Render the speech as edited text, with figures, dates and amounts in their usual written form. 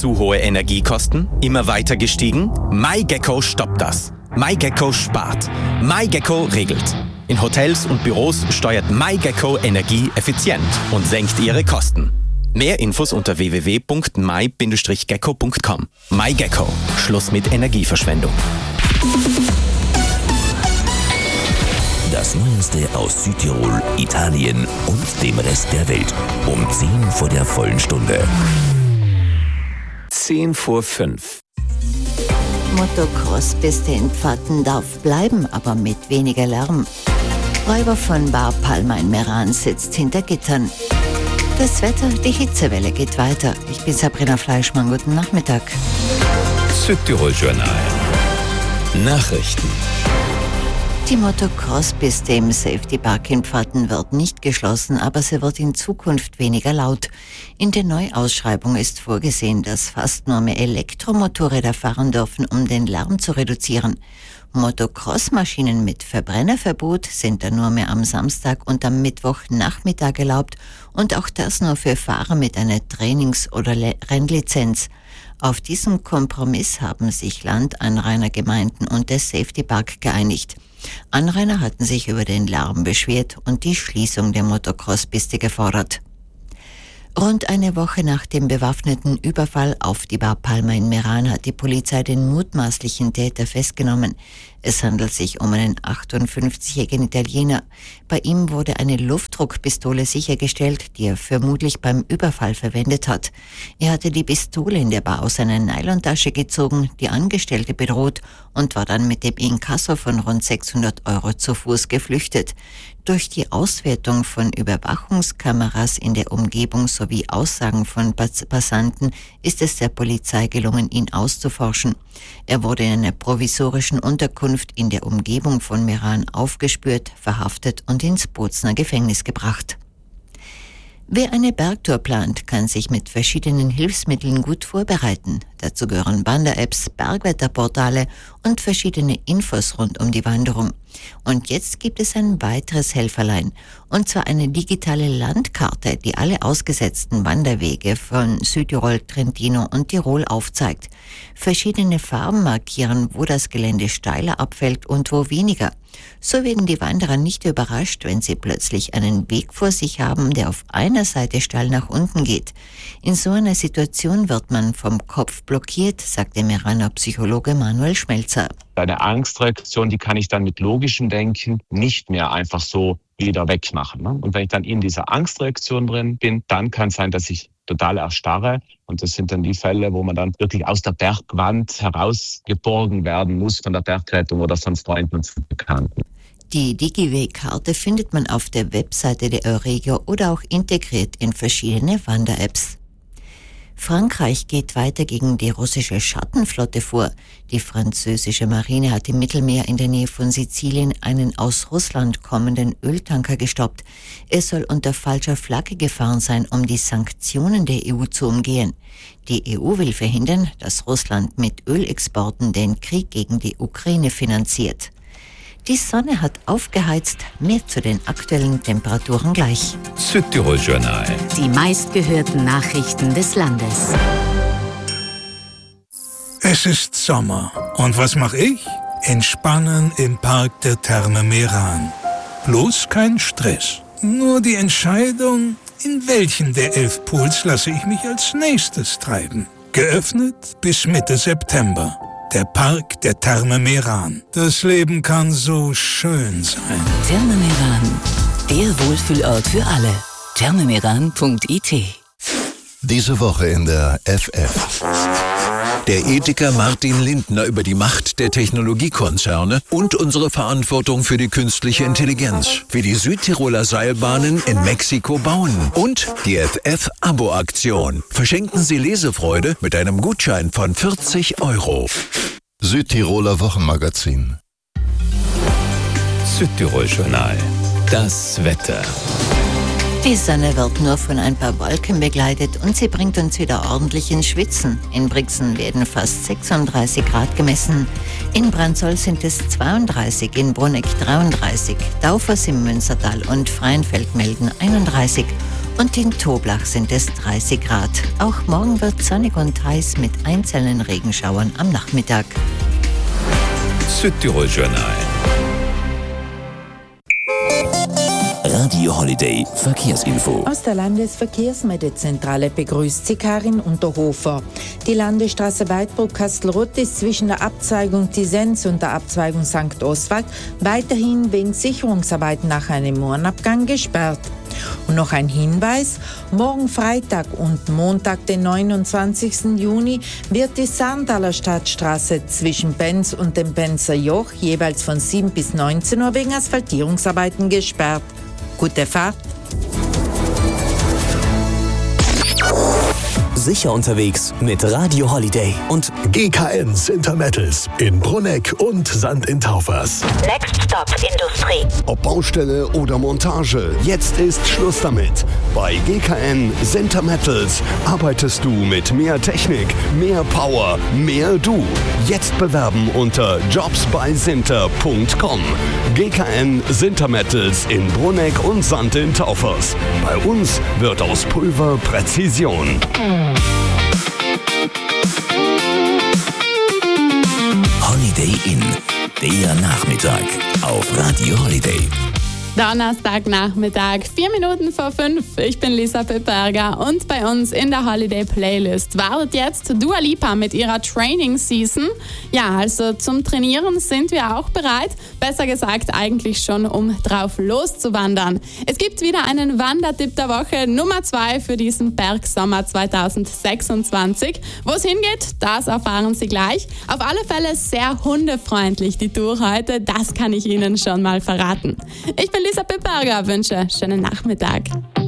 Zu hohe Energiekosten? Immer weiter gestiegen? MyGecko stoppt das. MyGecko spart. MyGecko regelt. In Hotels und Büros steuert MyGecko Energie effizient und senkt ihre Kosten. Mehr Infos unter www.my-gecko.com. MyGecko. Schluss mit Energieverschwendung. Das Neueste aus Südtirol, Italien und dem Rest der Welt. Um 10 vor der vollen Stunde. 10 vor 5. Motocross-Piste in Pfatten darf bleiben, aber mit weniger Lärm. Räuber von Bar Palma in Meran sitzt hinter Gittern. Das Wetter, die Hitzewelle geht weiter. Ich bin Sabrina Fleischmann, guten Nachmittag. Südtirol Journal. Nachrichten. Die Motocross-Piste im Safety Park in Pfatten wird nicht geschlossen, aber sie wird in Zukunft weniger laut. In der Neuausschreibung ist vorgesehen, dass fast nur mehr Elektromotorräder fahren dürfen, um den Lärm zu reduzieren. Motocross-Maschinen mit Verbrennerverbot sind dann nur mehr am Samstag und am Mittwochnachmittag erlaubt und auch das nur für Fahrer mit einer Trainings- oder Rennlizenz. Auf diesen Kompromiss haben sich Landanrainergemeinden und der Safety Park geeinigt. Anrainer hatten sich über den Lärm beschwert und die Schließung der Motocross-Piste gefordert. Rund eine Woche nach dem bewaffneten Überfall auf die Bar Palma in Meran hat die Polizei den mutmaßlichen Täter festgenommen. Es handelt sich um einen 58-jährigen Italiener. Bei ihm wurde eine Luftdruckpistole sichergestellt, die er vermutlich beim Überfall verwendet hat. Er hatte die Pistole in der Bar aus einer Nylontasche gezogen, die Angestellte bedroht und war dann mit dem Inkasso von rund 600 € zu Fuß geflüchtet. Durch die Auswertung von Überwachungskameras in der Umgebung sowie Aussagen von Passanten ist es der Polizei gelungen, ihn auszuforschen. Er wurde in einer provisorischen Unterkunft in der Umgebung von Meran aufgespürt, verhaftet und ins Bozner Gefängnis gebracht. Wer eine Bergtour plant, kann sich mit verschiedenen Hilfsmitteln gut vorbereiten. Dazu gehören Wander-Apps, Bergwetterportale und verschiedene Infos rund um die Wanderung. Und jetzt gibt es ein weiteres Helferlein, und zwar eine digitale Landkarte, die alle ausgesetzten Wanderwege von Südtirol, Trentino und Tirol aufzeigt. Verschiedene Farben markieren, wo das Gelände steiler abfällt und wo weniger. So werden die Wanderer nicht überrascht, wenn sie plötzlich einen Weg vor sich haben, der auf einer Seite steil nach unten geht. In so einer Situation wird man vom Kopf blockiert, sagt der Meraner Psychologe Manuel Schmelzer. Eine Angstreaktion, die kann ich dann mit logischem Denken nicht mehr einfach so wieder wegmachen. Und wenn ich dann in dieser Angstreaktion drin bin, dann kann es sein, dass ich total erstarre. Und das sind dann die Fälle, wo man dann wirklich aus der Bergwand herausgeborgen werden muss von der Bergrettung oder von Freunden und Bekannten. Die DigiWeg-Karte findet man auf der Webseite der Euregio oder auch integriert in verschiedene Wander-Apps. Frankreich geht weiter gegen die russische Schattenflotte vor. Die französische Marine hat im Mittelmeer in der Nähe von Sizilien einen aus Russland kommenden Öltanker gestoppt. Er soll unter falscher Flagge gefahren sein, um die Sanktionen der EU zu umgehen. Die EU will verhindern, dass Russland mit Ölexporten den Krieg gegen die Ukraine finanziert. Die Sonne hat aufgeheizt, mehr zu den aktuellen Temperaturen gleich. Südtirol Journal. Die meistgehörten Nachrichten des Landes. Es ist Sommer. Und was mache ich? Entspannen im Park der Therme Meran. Bloß kein Stress. Nur die Entscheidung, in welchen der 11 Pools lasse ich mich als nächstes treiben. Geöffnet bis Mitte September. Der Park der Therme Meran. Das Leben kann so schön sein. Therme Meran, der Wohlfühlort für alle. thermemeran.it. Diese Woche in der FF. Der Ethiker Martin Lindner über die Macht der Technologiekonzerne und unsere Verantwortung für die künstliche Intelligenz, wie die Südtiroler Seilbahnen in Mexiko bauen und die FF-Abo-Aktion. Verschenken Sie Lesefreude mit einem Gutschein von 40 €. Südtiroler Wochenmagazin. Südtirol Journal. Das Wetter. Die Sonne wird nur von ein paar Wolken begleitet und sie bringt uns wieder ordentlich ins Schwitzen. In Brixen werden fast 36 Grad gemessen. In Brandsol sind es 32, in Bruneck 33, Daufers im Münstertal und Freienfeld melden 31 Und in Toblach sind es 30 Grad. Auch morgen wird sonnig und heiß mit einzelnen Regenschauern am Nachmittag. Südtirol Journal. Radio Holiday Verkehrsinfo. Aus der Landesverkehrsmeldezentrale begrüßt sie Karin Unterhofer. Die Landesstraße Weidbruck-Kastelruth ist zwischen der Abzweigung Tisens und der Abzweigung St. Oswald weiterhin wegen Sicherungsarbeiten nach einem Mohrenabgang gesperrt. Und noch ein Hinweis: Morgen Freitag und Montag, den 29. Juni, wird die Sarntaler Stadtstraße zwischen Benz und dem Benzer Joch jeweils von 7 bis 19 Uhr wegen Asphaltierungsarbeiten gesperrt. Gute Fahrt! Sicher unterwegs mit Radio Holiday und GKN Sintermettels in Brunegg und Sand in Taufers. Next Stop Industrie. Ob Baustelle oder Montage, jetzt ist Schluss damit. Bei GKN Sintermettels arbeitest du mit mehr Technik, mehr Power, mehr du. Jetzt bewerben unter jobsbysinter.com. GKN Sintermettels in Brunegg und Sand in Taufers. Bei uns wird aus Pulver Präzision. Holiday Inn, der Nachmittag auf Radio Holiday. Donnerstagnachmittag, 4 Minuten vor 5. Ich bin Lisa Pipperger und bei uns in der Holiday Playlist wartet jetzt Dua Lipa mit ihrer Training Season. Ja, also zum Trainieren sind wir auch bereit. Besser gesagt eigentlich schon, um drauf loszuwandern. Es gibt wieder einen Wandertipp der Woche, Nummer 2 für diesen Bergsommer 2026. Wo es hingeht, das erfahren Sie gleich. Auf alle Fälle sehr hundefreundlich die Tour heute, das kann ich Ihnen schon mal verraten. Ich bin Lisa Pipperger, wünsche schönen Nachmittag.